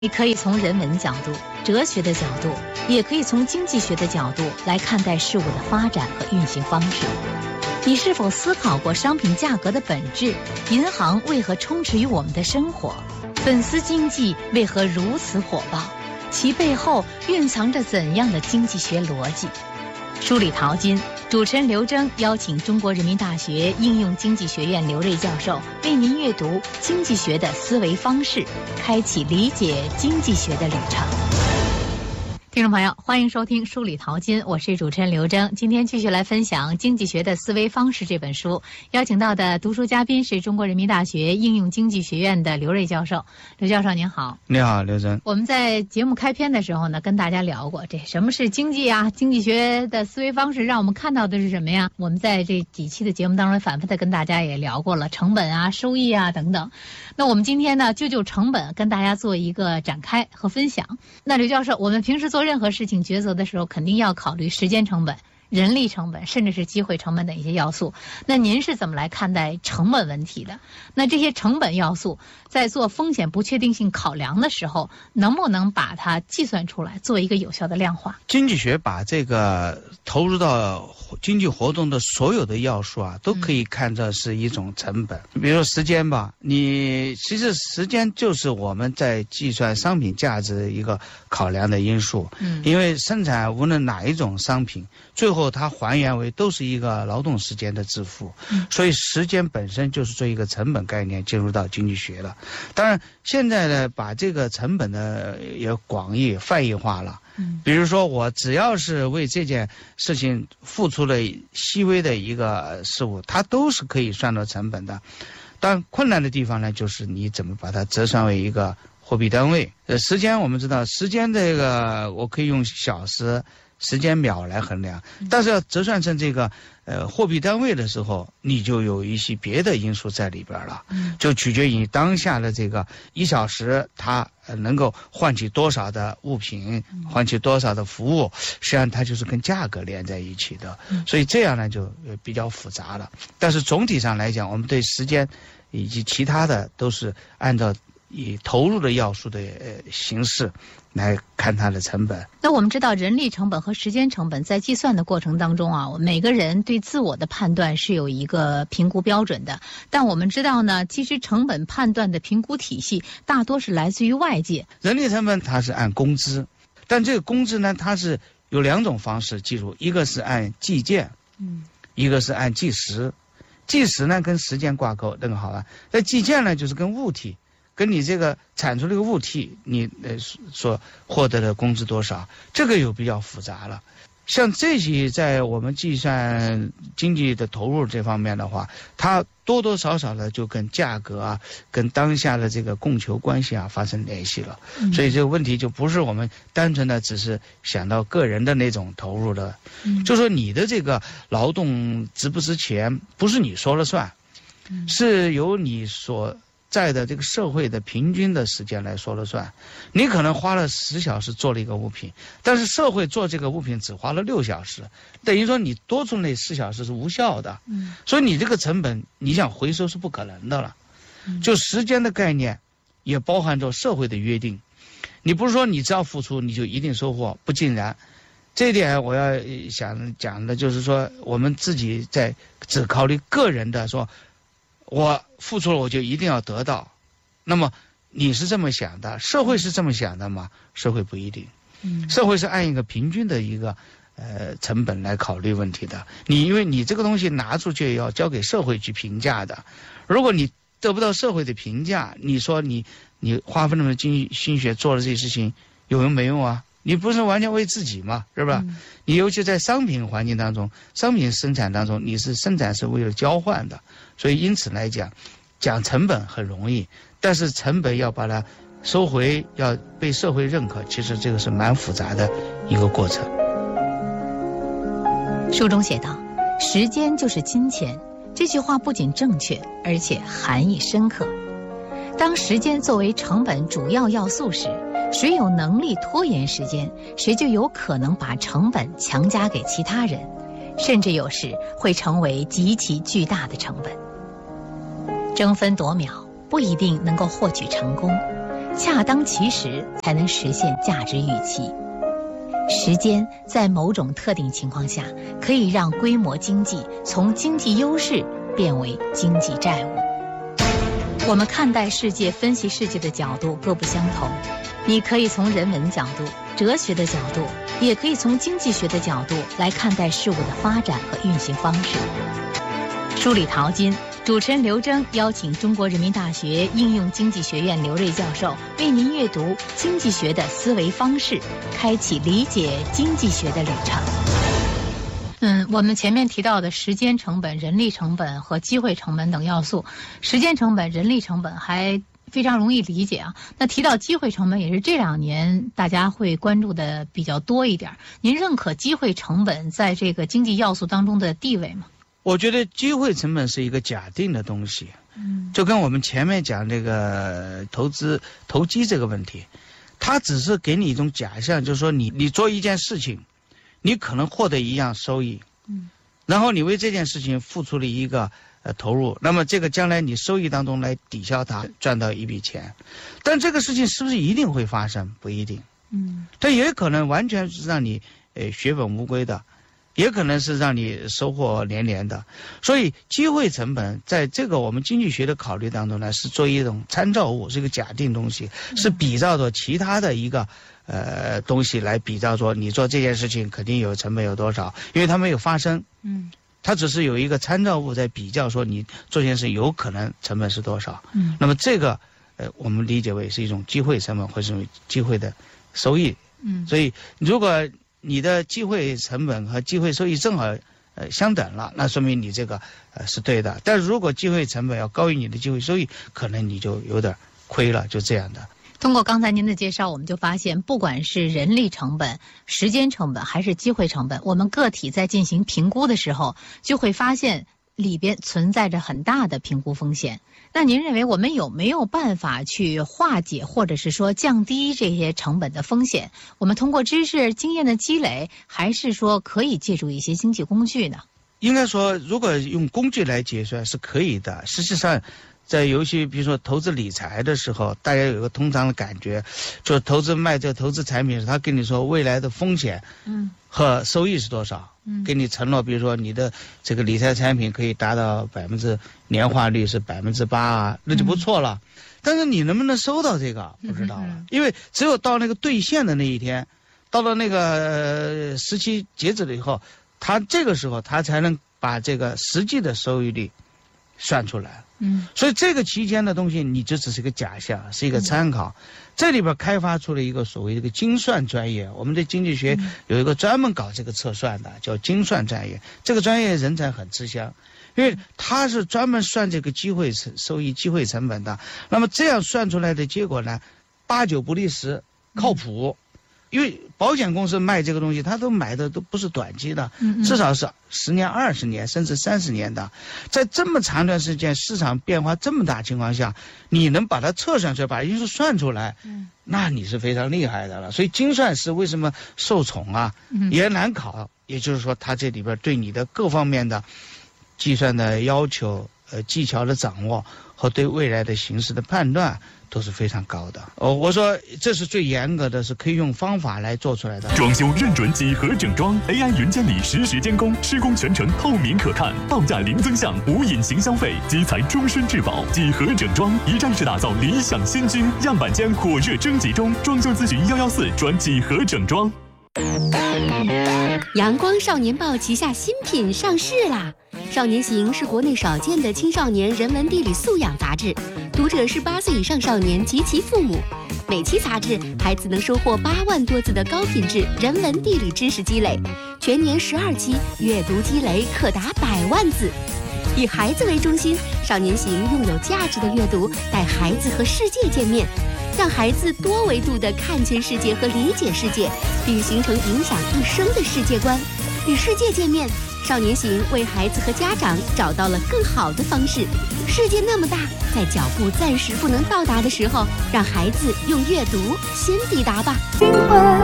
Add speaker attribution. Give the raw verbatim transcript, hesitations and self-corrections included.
Speaker 1: 你可以从人文角度、哲学的角度，也可以从经济学的角度来看待事物的发展和运行方式。你是否思考过商品价格的本质？银行为何充斥于我们的生活？粉丝经济为何如此火爆？其背后蕴藏着怎样的经济学逻辑？梳理淘金，主持人刘征邀请中国人民大学应用经济学院刘瑞教授为您阅读经济学的思维方式，开启理解经济学的旅程。听众朋友，欢迎收听梳理淘金，我是主持人刘征。今天继续来分享《经济学的思维方式》这本书，邀请到的读书嘉宾是中国人民大学应用经济学院的刘瑞教授。刘教授您好。
Speaker 2: 你好，刘征。
Speaker 1: 我们在节目开篇的时候呢，跟大家聊过这什么是经济啊，经济学的思维方式让我们看到的是什么呀？我们在这几期的节目当中反复的跟大家也聊过了成本啊、收益啊等等。那我们今天呢，就就成本跟大家做一个展开和分享。那刘教授，我们平时做任何事情抉择的时候，肯定要考虑时间成本、人力成本，甚至是机会成本的一些要素。那您是怎么来看待成本问题的？那这些成本要素在做风险不确定性考量的时候，能不能把它计算出来，做一个有效的量化？
Speaker 2: 经济学把这个投入到经济活动的所有的要素啊，都可以看作是一种成本。嗯、比如说时间吧，你其实时间就是我们在计算商品价值的一个考量的因素。嗯，因为生产无论哪一种商品，最后它还原为都是一个劳动时间的支付。嗯，所以时间本身就是做一个成本概念进入到经济学了。当然，现在呢，把这个成本呢也广义泛义化了。嗯，比如说我只要是为这件事情付出了细微的一个事物，它都是可以算到成本的。但困难的地方呢，就是你怎么把它折算为一个货币单位。呃，时间我们知道，时间这个我可以用小时、时间秒来衡量，但是要折算成这个呃货币单位的时候，你就有一些别的因素在里边了，就取决于当下的这个一小时它能够换取多少的物品，换取多少的服务，实际上它就是跟价格连在一起的，所以这样呢就比较复杂了。但是总体上来讲，我们对时间以及其他的都是按照以投入的要素的呃形式来看它的成本。
Speaker 1: 那我们知道人力成本和时间成本在计算的过程当中啊，每个人对自我的判断是有一个评估标准的。但我们知道呢，其实成本判断的评估体系大多是来自于外界。
Speaker 2: 人力成本它是按工资，但这个工资呢，它是有两种方式计入，一个是按计件，嗯，一个是按计时。计时呢跟时间挂钩，那个好吧？那计件呢就是跟物体。跟你这个产出这个物体，你呃所获得的工资多少，这个有比较复杂了。像这些在我们计算经济的投入这方面的话，它多多少少的就跟价格啊，跟当下的这个供求关系啊发生联系了。嗯、所以这个问题就不是我们单纯的只是想到个人的那种投入的，嗯、就说你的这个劳动值不值钱，不是你说了算，嗯、是由你所在的这个社会的平均的时间来说了算。你可能花了十小时做了一个物品，但是社会做这个物品只花了六小时，等于说你多出那四小时是无效的。嗯，所以你这个成本你想回收是不可能的了。就时间的概念也包含着社会的约定，你不是说你只要付出你就一定收获，不尽然。这一点我要想讲的就是说，我们自己在只考虑个人的说我付出了我就一定要得到，那么你是这么想的，社会是这么想的吗？社会不一定，嗯，社会是按一个平均的一个呃成本来考虑问题的。你因为你这个东西拿出去要交给社会去评价的，如果你得不到社会的评价，你说你你花费那么精心血做了这些事情有用没用啊？你不是完全为自己嘛，是吧？嗯、你尤其在商品环境当中，商品生产当中，你是生产是为了交换的，所以因此来讲，讲成本很容易，但是成本要把它收回，要被社会认可，其实这个是蛮复杂的一个过程。
Speaker 1: 书中写道：“时间就是金钱。”这句话不仅正确，而且含义深刻。当时间作为成本主要要素时，谁有能力拖延时间，谁就有可能把成本强加给其他人，甚至有时会成为极其巨大的成本。争分夺秒不一定能够获取成功， 恰当其时才能实现价值预期。时间在某种特定情况下，可以让规模经济从经济优势变为经济债务。我们看待世界、分析世界的角度各不相同。你可以从人文角度、哲学的角度，也可以从经济学的角度来看待事物的发展和运行方式。梳理淘金，主持人刘征邀请中国人民大学应用经济学院刘瑞教授为您阅读经济学的思维方式，开启理解经济学的旅程。嗯，我们前面提到的时间成本、人力成本和机会成本等要素，时间成本、人力成本还非常容易理解啊。那提到机会成本，也是这两年大家会关注的比较多一点。您认可机会成本在这个经济要素当中的地位吗？
Speaker 2: 我觉得机会成本是一个假定的东西，嗯，就跟我们前面讲这个投资投机这个问题，它只是给你一种假象，就是说你你做一件事情，你可能获得一样收益，嗯，然后你为这件事情付出了一个呃投入，那么这个将来你收益当中来抵消它，赚到一笔钱，但这个事情是不是一定会发生？不一定，嗯，它也可能完全是让你呃血本无归的。也可能是让你收获连连的，所以机会成本在这个我们经济学的考虑当中呢，是作为一种参照物，是一个假定东西，是比照着其他的一个呃东西来比照说你做这件事情肯定有成本有多少，因为它没有发生，嗯，它只是有一个参照物在比较说你做这件事有可能成本是多少，嗯，那么这个呃我们理解为是一种机会成本或是机会的收益，嗯，所以如果你的机会成本和机会收益正好呃相等了，那说明你这个呃是对的。但是如果机会成本要高于你的机会收益，可能你就有点亏了，就这样的。
Speaker 1: 通过刚才您的介绍，我们就发现，不管是人力成本、时间成本还是机会成本，我们个体在进行评估的时候，就会发现里边存在着很大的评估风险。那您认为我们有没有办法去化解或者是说降低这些成本的风险？我们通过知识经验的积累，还是说可以借助一些经济工具呢？
Speaker 2: 应该说如果用工具来结算是可以的。实际上在尤其比如说投资理财的时候，大家有一个通常的感觉，就投资卖这个投资产品，他跟你说未来的风险嗯和收益是多少，嗯，给你承诺比如说你的这个理财产品可以达到百分之年化率是百分之八啊，那就不错了，嗯，但是你能不能收到这个不知道了，嗯，因为只有到那个兑现的那一天，到了那个呃时期截止了以后，他这个时候他才能把这个实际的收益率算出来，嗯，所以这个期间的东西你就只是个假象，是一个参考，嗯，这里边开发出了一个所谓的一个精算专业，我们的经济学有一个专门搞这个测算的，叫精算专业，这个专业人才很吃香，因为他是专门算这个机会收益、机会成本的，那么这样算出来的结果呢，八九不离十，靠谱。嗯，因为保险公司卖这个东西，他都买的都不是短期的，至少是十年、二十年甚至三十年的。在这么长段时间市场变化这么大情况下，你能把它测算出来，把因素算出来，那你是非常厉害的了。所以精算师为什么受宠啊，也难考，也就是说他这里边对你的各方面的计算的要求、呃技巧的掌握和对未来的形势的判断都是非常高的。哦，我说这是最严格的，是可以用方法来做出来的。
Speaker 3: 装修认准几何整装 ，A I 云监理实时监工，施工全程透明可看，报价零增项，无隐形消费，基材终身质保。几何整装一站式打造理想新居，样板间火热征集中，装修咨询幺幺四转几何整装。
Speaker 4: 阳光少年报旗下新品上市啦！少年行是国内少见的青少年人文地理素养杂志，读者是八岁以上少年及其父母。每期杂志，孩子能收获八万多字的高品质人文地理知识积累，全年十二期，阅读积累可达百万字。以孩子为中心，少年行用有价值的阅读带孩子和世界见面，让孩子多维度地看见世界和理解世界，并形成影响一生的世界观。与世界见面，少年行为孩子和家长找到了更好的方式。世界那么大，在脚步暂时不能到达的时候，让孩子用阅读先抵达吧。